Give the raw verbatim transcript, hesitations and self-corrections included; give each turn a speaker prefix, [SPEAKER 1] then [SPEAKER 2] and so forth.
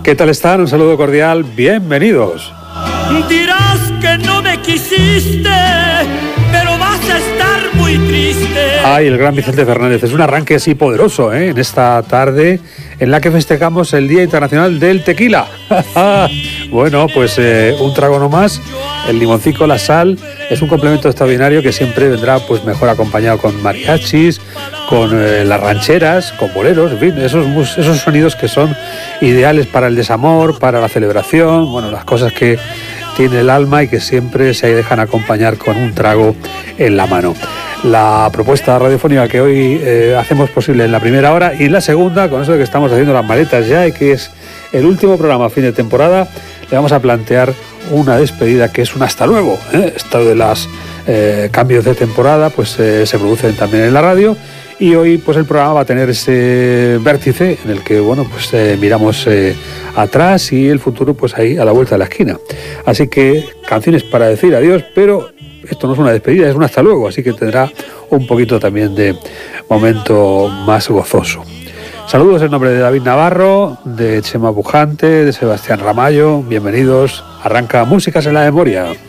[SPEAKER 1] ¿Qué tal están? Un saludo cordial, bienvenidos.
[SPEAKER 2] Dirás que no me quisiste, pero vas a estar muy triste.
[SPEAKER 1] Ay, el gran Vicente Fernández, es un arranque así poderoso, ¿eh? En esta tarde en la que festejamos el Día Internacional del Tequila. Bueno, pues eh, un trago nomás, el limoncico, la sal, es un complemento extraordinario que siempre vendrá pues mejor acompañado con mariachis, con eh, las rancheras, con boleros, en fin, esos, esos sonidos que son ideales para el desamor, para la celebración, bueno, las cosas que tiene el alma y que siempre se dejan acompañar con un trago en la mano. La propuesta radiofónica que hoy eh, hacemos posible en la primera hora y en la segunda, con eso de que estamos haciendo las maletas ya y que es el último programa a fin de temporada, le vamos a plantear una despedida que es un hasta luego, ¿eh? Esto de los eh, cambios de temporada pues eh, se producen también en la radio. Y hoy pues el programa va a tener ese vértice en el que bueno pues eh, miramos eh, atrás y el futuro pues ahí a la vuelta de la esquina. Así que canciones para decir adiós, pero esto no es una despedida, es un hasta luego, así que tendrá un poquito también de momento más gozoso. Saludos en nombre de David Navarro, de Chema Pujante, de Sebastián Ramallo, bienvenidos, arranca Músicas en la Memoria.